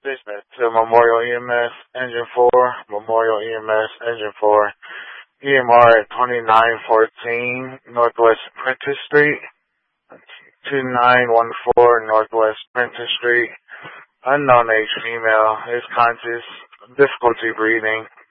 Dispatch to Memorial EMS Engine 4, Memorial EMS Engine 4, EMR at 2914 Northwest Prentice Street, 2914 Northwest Prentice Street. Unknown age female is conscious, difficulty breathing,